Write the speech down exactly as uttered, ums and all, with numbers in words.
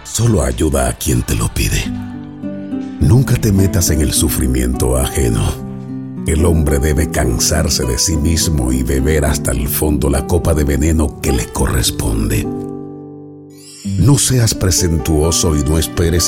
solo ayuda a quien te lo pide. Nunca te metas en el sufrimiento ajeno. El hombre debe cansarse de sí mismo y beber hasta el fondo la copa de veneno que le corresponde. No seas presuntuoso y no esperes